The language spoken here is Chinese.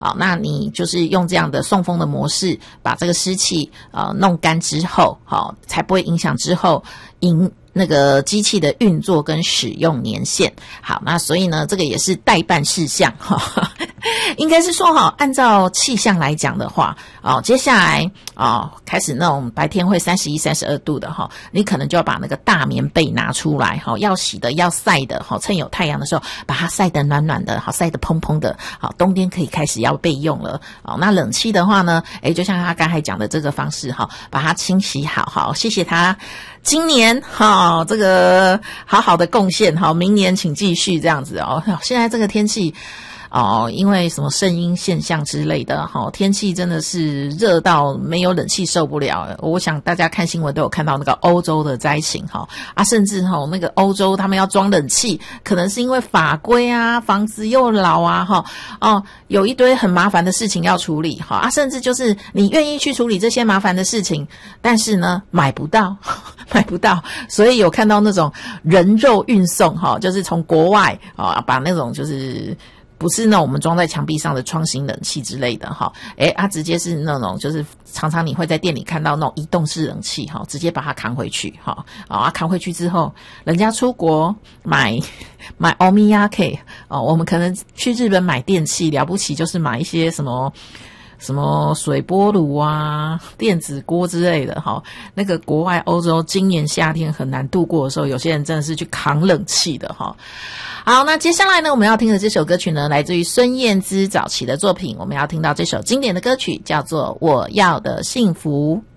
好，那你就是用这样的送风的模式，把这个湿气弄干之后，好，才不会影响之后那个机器的运作跟使用年限。好，那所以呢，这个也是待办事项哈。应该是说按照气象来讲的话，接下来开始那种白天会31、32度的你可能就要把那个大棉被拿出来要洗的要晒的趁有太阳的时候把它晒得暖暖的，晒得蓬蓬的，冬天可以开始要备用了。那冷气的话呢，就像他刚才讲的这个方式把它清洗好，谢谢他今年这个好好的贡献，明年请继续这样子现在这个天气因为什么圣婴现象之类的天气真的是热到没有冷气受不了。我想大家看新闻都有看到那个欧洲的灾情甚至那个欧洲他们要装冷气，可能是因为法规啊，房子又老啊有一堆很麻烦的事情要处理甚至就是你愿意去处理这些麻烦的事情，但是呢买不到，所以有看到那种人肉运送就是从国外把那种就是不是那种我们装在墙壁上的窗型冷气之类的它直接是那种就是常常你会在店里看到那种移动式冷气直接把它扛回去扛回去之后，人家出国买omiyake我们可能去日本买电器了不起就是买一些什么水波炉啊、电子锅之类的那个国外欧洲今年夏天很难度过的时候，有些人真的是去扛冷气的好，那接下来呢，我们要听的这首歌曲呢，来自于孙燕姿早期的作品，我们要听到这首经典的歌曲叫做《我要的幸福》。